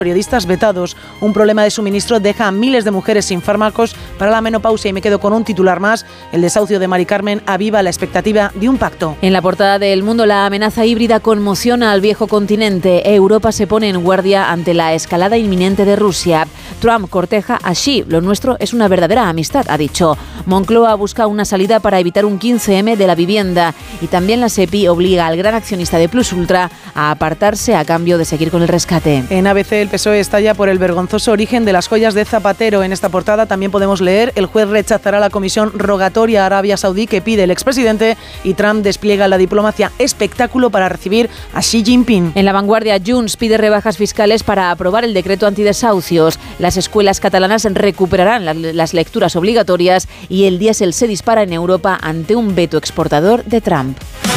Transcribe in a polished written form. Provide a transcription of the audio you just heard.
periodistas vetados. Un problema de suministro deja a miles de mujeres sin fármacos para la menopausia. Y me quedo con un titular más. El desahucio de Mari Carmen aviva la expectativa de un pacto. En la portada del Mundo, la amenaza híbrida conmociona al viejo continente. Europa se pone en guardia ante la escalada inminente de Rusia. Trump corteja a Xi. Lo nuestro es una verdadera amistad, ha dicho. Moncloa busca una salida para evitar un 15M de la vivienda. Y también la SEPI obliga al gran accionista de Plus Ultra a apartarse a cambio de seguir con el rescate. En ABC, el PSOE estalla por el vergonzoso origen de las joyas de Zapatero. En esta portada también podemos leer: el juez rechazará la comisión rogatoria a Arabia Saudí que pide el expresidente, y Trump despliega la diplomacia espectáculo para recibir a Xi Jinping. En La Vanguardia, Junts pide rebajas fiscales para aprobar el decreto antidesahucios. Las escuelas catalanas recuperarán las lecturas obligatorias y el diésel se dispara en Europa ante un veto exportador de Trump.